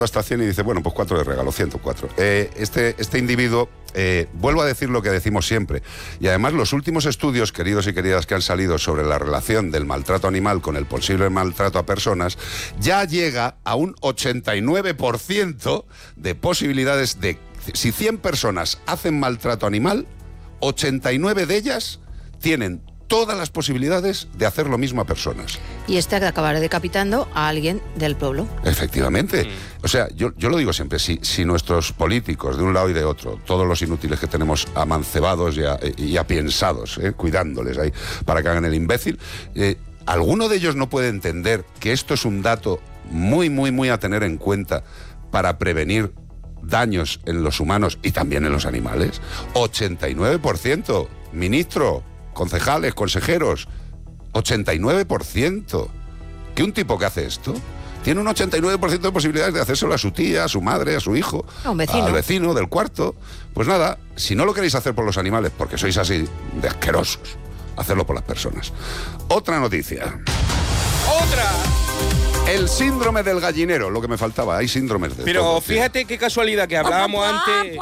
hasta 100 y dice, bueno, pues 4 de regalo, 104. Este individuo, vuelvo a decir lo que decimos siempre, y además los últimos estudios, queridos y queridas, que han salido sobre la relación del maltrato animal con el posible maltrato a personas, ya llega a un 89% de posibilidades de, si 100 personas hacen maltrato animal, 89 de ellas tienen todas las posibilidades de hacer lo mismo a personas. Y acabará decapitando a alguien del pueblo. Efectivamente. O sea, yo lo digo siempre, si nuestros políticos, de un lado y de otro, todos los inútiles que tenemos amancebados y apiensados, cuidándoles ahí, para que hagan el imbécil, ¿alguno de ellos no puede entender que esto es un dato muy, muy, muy a tener en cuenta para prevenir daños en los humanos y también en los animales? 89%, ministro, concejales, consejeros, 89%. Que un tipo que hace esto tiene un 89% de posibilidades de hacérselo a su tía, a su madre, a su hijo, a un vecino. Al vecino del cuarto. Pues nada, si no lo queréis hacer por los animales, porque sois así de asquerosos, hacerlo por las personas. Otra noticia. ¡Otra! El síndrome del gallinero, lo que me faltaba, hay síndromes de Pero todo, fíjate qué casualidad que hablábamos antes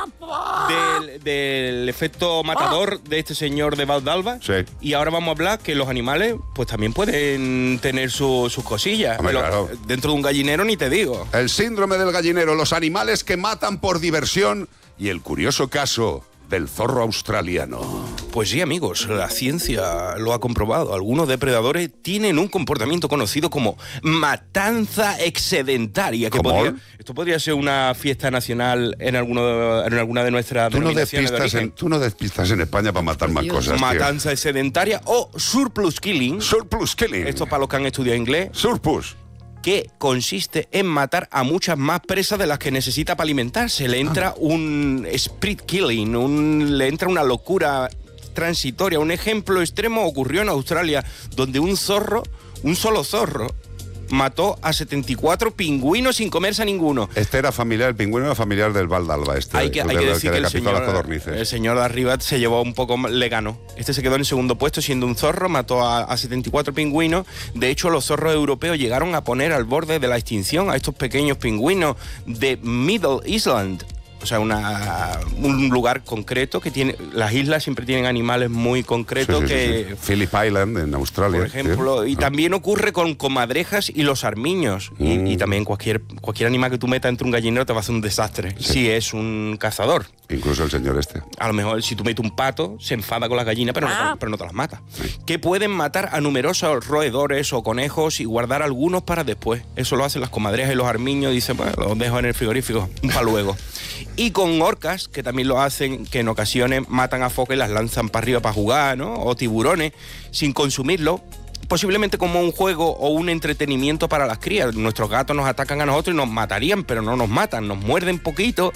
del efecto matador de este señor de Valldalba. Sí. Y ahora vamos a hablar que los animales pues también pueden tener sus cosillas. Hombre, claro. Dentro de un gallinero ni te digo. El síndrome del gallinero, los animales que matan por diversión y el curioso caso del zorro australiano. Pues sí, amigos, la ciencia lo ha comprobado. Algunos depredadores tienen un comportamiento conocido como matanza excedentaria. Que esto podría ser una fiesta nacional en alguna de nuestras denominaciones de origen. Tú no despistas en España para matar más cosas, matanza excedentaria o surplus killing. Surplus killing. Esto para los que han estudiado inglés. Surplus. Que consiste en matar a muchas más presas de las que necesita para alimentarse. Le entra un spree killing, le entra una locura transitoria. Un ejemplo extremo ocurrió en Australia, donde un solo zorro, mató a 74 pingüinos sin comerse a ninguno. Este era familiar, el pingüino era familiar del Valldalba. Hay que decir que el señor de arriba se llevó un poco, le ganó. Este se quedó en segundo puesto siendo un zorro, mató a 74 pingüinos. De hecho, los zorros europeos llegaron a poner al borde de la extinción a estos pequeños pingüinos de Middle Island. O sea, un lugar concreto que tiene... Las islas siempre tienen animales muy concretos que... Phillip Island, en Australia. Por ejemplo. Y también ocurre con comadrejas y los armiños. Y también cualquier animal que tú metas entre un gallinero te va a hacer un desastre. Sí. Si es un cazador. Incluso el señor este. A lo mejor si tú metes un pato, se enfada con las gallinas, pero no te las mata. Sí. Que pueden matar a numerosos roedores o conejos y guardar algunos para después. Eso lo hacen las comadrejas y los armiños. Dicen, bueno, los dejo en el frigorífico para luego. Y con orcas, que también lo hacen, que en ocasiones matan a focas y las lanzan para arriba para jugar, ¿no? O tiburones, sin consumirlo, posiblemente como un juego o un entretenimiento para las crías. Nuestros gatos nos atacan a nosotros y nos matarían, pero no nos matan, nos muerden poquito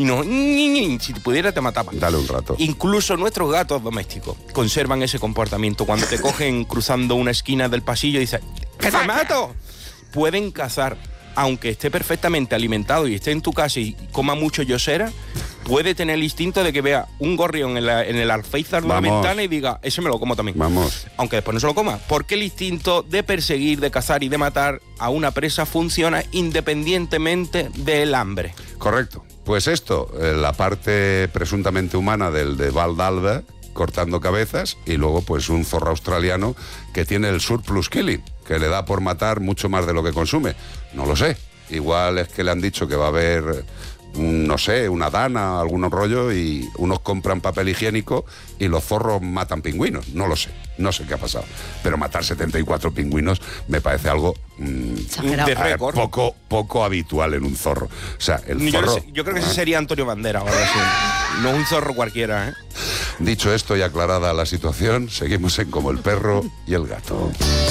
y si pudiera te mataban. Dale un rato. Incluso nuestros gatos domésticos conservan ese comportamiento. Cuando te cogen cruzando una esquina del pasillo y dices, ¡que te mato! Pueden cazar. Aunque esté perfectamente alimentado y esté en tu casa y coma mucho yosera, puede tener el instinto de que vea un gorrión en el alféizar de la ventana y diga, ese me lo como también. Vamos. Aunque después no se lo coma. Porque el instinto de perseguir, de cazar y de matar a una presa funciona independientemente del hambre. Correcto. Pues esto, la parte presuntamente humana del de Valldalba, cortando cabezas, y luego pues un zorro australiano que tiene el surplus killing, que le da por matar mucho más de lo que consume. No lo sé. Igual es que le han dicho que va a haber, no sé, una dana, algún rollo, y unos compran papel higiénico y los zorros matan pingüinos. No lo sé. No sé qué ha pasado. Pero matar 74 pingüinos me parece algo de récord. Poco habitual en un zorro. O sea, el zorro... Yo creo que ese sería Antonio Bandera ahora sí. No un zorro cualquiera, ¿eh? Dicho esto y aclarada la situación, seguimos en Como el perro y el gato.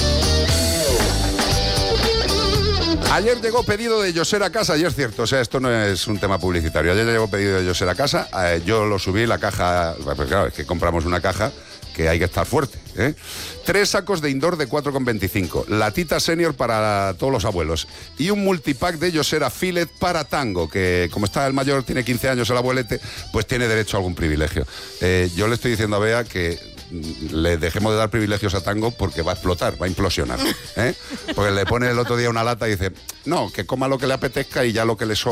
Ayer llegó pedido de Yoser a casa, y es cierto, o sea, esto no es un tema publicitario. Ayer llegó pedido de Yoser a casa, yo lo subí, la caja, pues claro, es que compramos una caja que hay que estar fuerte, ¿eh? 3 sacos de indoor de 4,25, latita senior para todos los abuelos y un multipack de Yoser Filet para Tango, que como está el mayor, tiene 15 años el abuelete, pues tiene derecho a algún privilegio. Yo le estoy diciendo a Bea que le dejemos de dar privilegios a Tango porque va a explotar, va a implosionar, ¿eh? Porque le pone el otro día una lata y dice, no, que coma lo que le apetezca y ya lo que le sobra